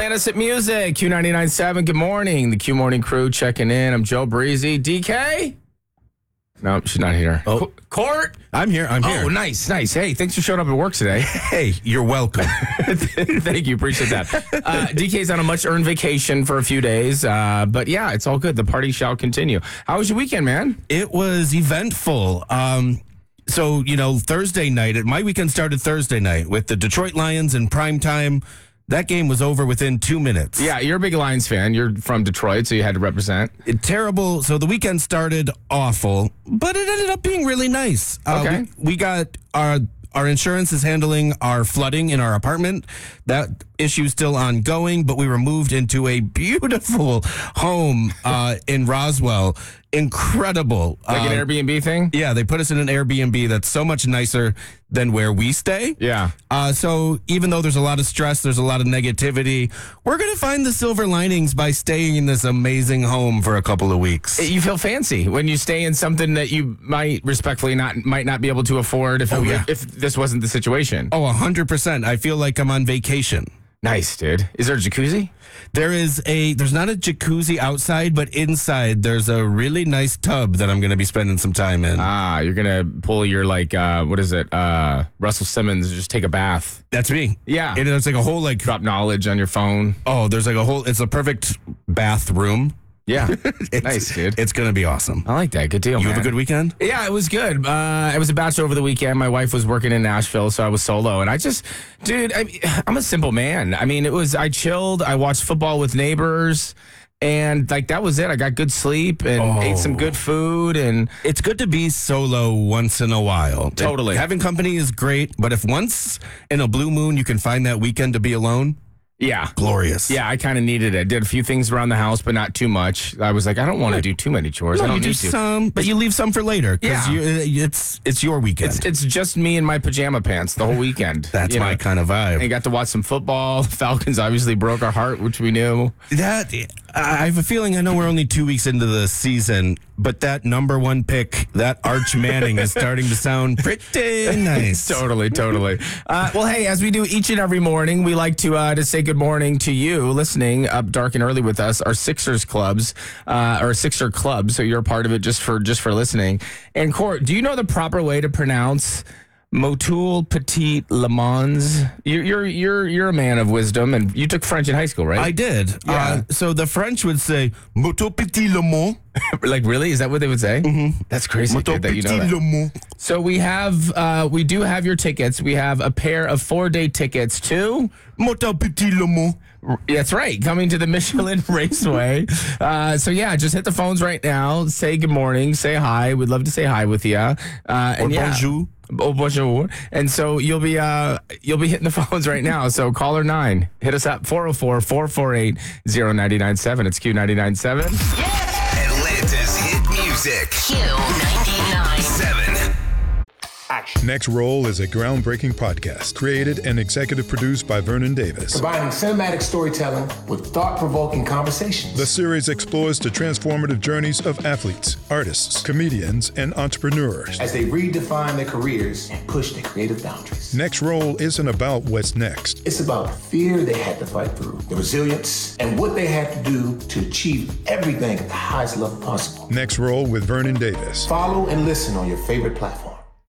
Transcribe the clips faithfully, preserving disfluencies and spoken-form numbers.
Innocent Music, Q ninety-nine point seven. Good morning. The Q Morning crew checking in. I'm Joe Breezy. D K? No, she's not here. Oh. Co- Court? I'm here. I'm here. Oh, nice, nice. Hey, thanks for showing up at work today. Hey, you're welcome. Thank you. Appreciate that. Uh, D K's on a much-earned vacation for a few days. Uh, but yeah, it's all good. The party shall continue. How was your weekend, man? It was eventful. Um, so, you know, Thursday night, my weekend started Thursday night with the Detroit Lions in prime time. That game was over within two minutes. Yeah, you're a big Lions fan. You're from Detroit, so you had to represent. It, terrible. So the weekend started awful, but it ended up being really nice. Uh, Okay. We, we got our our insurance is handling our flooding in our apartment. That issue is still ongoing, but we were moved into a beautiful home uh, in Roswell. Incredible. Like Uh, an Airbnb thing? Yeah, they put us in an Airbnb that's so much nicer than where we stay. Yeah. Uh, so even though there's a lot of stress, there's a lot of negativity, we're going to find the silver linings by staying in this amazing home for a couple of weeks. You feel fancy when you stay in something that you might respectfully not might not be able to afford if, it, Oh, yeah. if this wasn't the situation. Oh, one hundred percent. I feel like I'm on vacation. Nice, dude. Is there a jacuzzi? There is a, there's not a jacuzzi outside, but inside there's a really nice tub that I'm going to be spending some time in. Ah, you're going to pull your, like, uh, what is it? Uh, Russell Simmons, and just take a bath. That's me. Yeah. And it's like a whole, like, Drop knowledge on your phone. oh, there's like a whole, it's a perfect bathroom. Yeah. It's, Nice, dude. It's going to be awesome. I like that. Good deal, You man. have a good weekend? Yeah, it was good. Uh, I was a bachelor over the weekend. My wife was working in Nashville, so I was solo. And I just, dude, I, I'm a simple man. I mean, it was, I chilled. I watched football with neighbors. And, like, that was it. I got good sleep and Oh. ate some good food. And It's good to be solo once in a while. Totally. Having company is great, but if once in a blue moon you can find that weekend to be alone, yeah. glorious. Yeah, I kind of needed it. Did a few things around the house, but not too much. I was like, I don't want to do too many chores. I No, don't you do need to. some, but you leave some for later because Yeah. it's it's your weekend. It's, it's just me in my pajama pants the whole weekend. That's you my know? kind of And vibe. got to watch some football. The Falcons obviously broke our heart, which we knew. That I have a feeling. I know we're only two weeks into the season, but that number one pick, that Arch Manning, is starting to sound pretty nice. Totally, totally. Uh, well, hey, as we do each and every morning, we like to uh, to say good morning to you listening up dark and early with us. Our Sixers clubs, uh, or Sixer club. So you're a part of it just for just for listening. And Court, do you know the proper way to pronounce Motul Petit Le Mans? You're you're you're you're a man of wisdom, and you took French in high school, right? I did. Yeah. Uh, so the French would say "Moto petit le mont." Like, really? Is that what they would say? Mm-hmm. That's crazy, Moto dude, that you know petit that. le mont. So we have, uh, we do have your tickets. We have a pair of four-day tickets to. Moto petit le mont. That's right, coming to the Michelin Raceway. Uh, so yeah, just hit the phones right now. Say good morning. Say hi. We'd love to say hi with you. Uh, and Or yeah. bonjour. Oh, bonjour. And so you'll be uh, you'll be hitting the phones right now. So caller nine, hit us up four oh four, four four eight, oh nine nine seven. It's Q ninety-nine point seven. Atlanta's hit music. Q ninety-nine. Seven. Next Roll is a groundbreaking podcast created and executive produced by Vernon Davis. Combining cinematic storytelling with thought-provoking conversations. The series explores the transformative journeys of athletes, artists, comedians, and entrepreneurs. As they redefine their careers and push their creative boundaries. Next Roll isn't about what's next. It's about the fear they had to fight through, the resilience, and what they had to do to achieve everything at the highest level possible. Next Roll with Vernon Davis. Follow and listen on your favorite platform.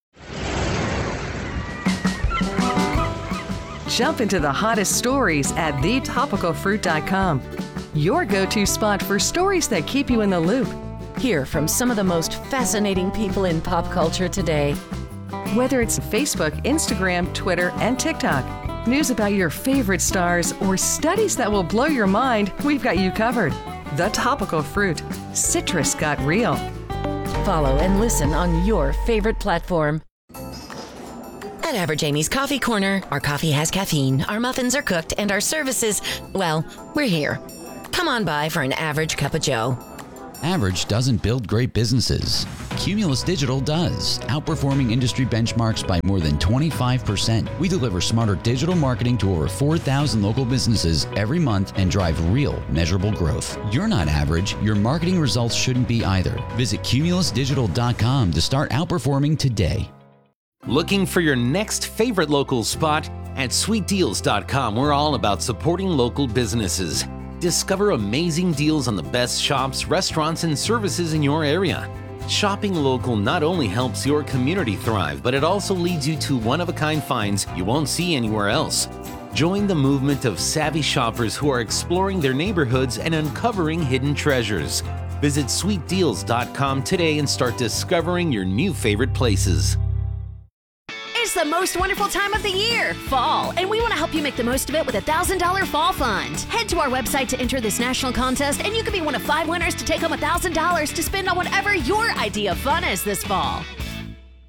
Jump into the hottest stories at the topical fruit dot com. Your go-to spot for stories that keep you in the loop. Hear from some of the most fascinating people in pop culture today. Whether it's Facebook, Instagram, Twitter, and TikTok, news about your favorite stars, or studies that will blow your mind, we've got you covered. The Topical Fruit. Citrus got real. Follow and listen on your favorite platform. At Average Amy's Coffee Corner, our coffee has caffeine, our muffins are cooked, and our services, well, we're here. Come on by for an average cup of joe. Average doesn't build great businesses. Cumulus Digital does, outperforming industry benchmarks by more than twenty-five percent. We deliver smarter digital marketing to over four thousand local businesses every month and drive real, measurable growth. You're not average. Your marketing results shouldn't be either. Visit cumulus digital dot com to start outperforming today. Looking for your next favorite local spot? At sweet deals dot com, we're all about supporting local businesses. Discover amazing deals on the best shops, restaurants, and services in your area. Shopping local not only helps your community thrive, but it also leads you to one-of-a-kind finds you won't see anywhere else. Join the movement of savvy shoppers who are exploring their neighborhoods and uncovering hidden treasures. Visit sweet deals dot com today and start discovering your new favorite places. It's the most wonderful time of the year, fall, and we want to help you make the most of it with a one thousand dollars Fall Fund. Head to our website to enter this national contest, and you could be one of five winners to take home one thousand dollars to spend on whatever your idea of fun is this fall.